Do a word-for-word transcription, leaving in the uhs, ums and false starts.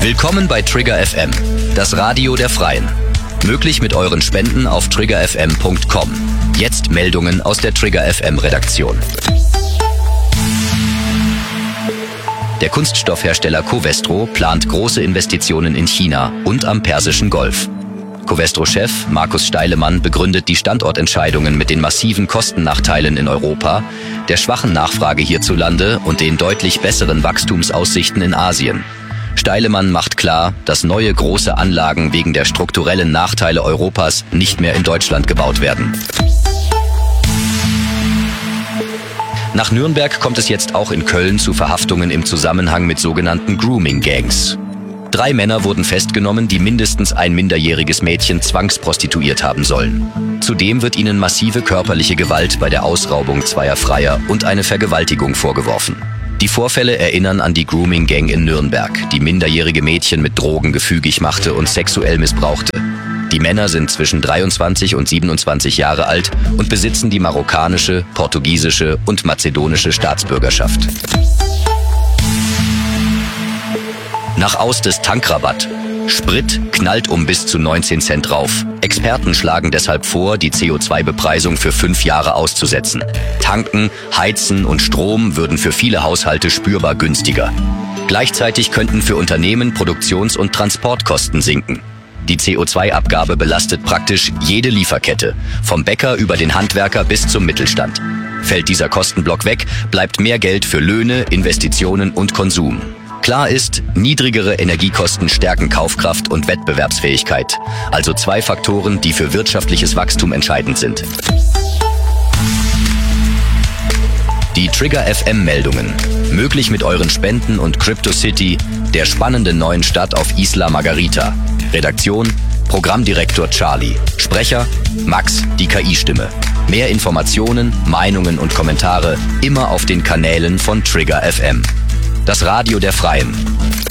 Willkommen bei Trigger F M, das Radio der Freien. Möglich mit euren Spenden auf trigger f m punkt com. Jetzt Meldungen aus der Trigger F M Redaktion. Der Kunststoffhersteller Covestro plant große Investitionen in China und am Persischen Golf. Covestro-Chef Markus Steilemann begründet die Standortentscheidungen mit den massiven Kostennachteilen in Europa, der schwachen Nachfrage hierzulande und den deutlich besseren Wachstumsaussichten in Asien. Steilemann macht klar, dass neue große Anlagen wegen der strukturellen Nachteile Europas nicht mehr in Deutschland gebaut werden. Nach Nürnberg kommt es jetzt auch in Köln zu Verhaftungen im Zusammenhang mit sogenannten Grooming-Gangs. Drei Männer wurden festgenommen, die mindestens ein minderjähriges Mädchen zwangsprostituiert haben sollen. Zudem wird ihnen massive körperliche Gewalt bei der Ausraubung zweier Freier und eine Vergewaltigung vorgeworfen. Die Vorfälle erinnern an die Grooming-Gang in Nürnberg, die minderjährige Mädchen mit Drogen gefügig machte und sexuell missbrauchte. Die Männer sind zwischen dreiundzwanzig und siebenundzwanzig Jahre alt und besitzen die marokkanische, portugiesische und mazedonische Staatsbürgerschaft. Nach Aus des Tankrabatt. Sprit knallt um bis zu neunzehn Cent drauf. Experten schlagen deshalb vor, die C O zwei Bepreisung für fünf Jahre auszusetzen. Tanken, Heizen und Strom würden für viele Haushalte spürbar günstiger. Gleichzeitig könnten für Unternehmen Produktions- und Transportkosten sinken. Die C O zwei Abgabe belastet praktisch jede Lieferkette, vom Bäcker über den Handwerker bis zum Mittelstand. Fällt dieser Kostenblock weg, bleibt mehr Geld für Löhne, Investitionen und Konsum. Klar ist, niedrigere Energiekosten stärken Kaufkraft und Wettbewerbsfähigkeit. Also zwei Faktoren, die für wirtschaftliches Wachstum entscheidend sind. Die Trigger F M-Meldungen. Möglich mit euren Spenden und CryptoCity, der spannenden neuen Stadt auf Isla Margarita. Redaktion, Programmdirektor Charlie. Sprecher, Max, die K I-Stimme. Mehr Informationen, Meinungen und Kommentare immer auf den Kanälen von Trigger F M. Das Radio der Freien.